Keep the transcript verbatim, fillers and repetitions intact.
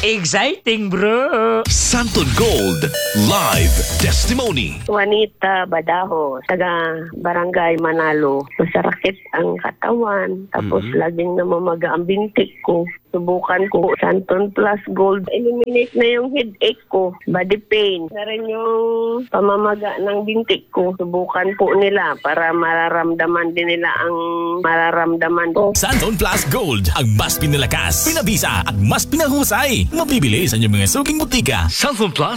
Exciting, bro! Santon Gold Live Testimony. Juanita Badaho, taga Barangay Manalo. Masarakit ang katawan, tapos Mhm. laging namamaga ang bintik ko. Subukan ko Santon Plus Gold. Eliminate na yung headache ko, body pain. Na rin yung pamamaga ng bintik ko. Subukan po nila para mararamdaman din nila ang mararamdaman ko. Santon Plus Gold, ang mas pinalakas, pinabisa at mas pinahusay. Mabibili sa inyong mga suking butika. Santon Plus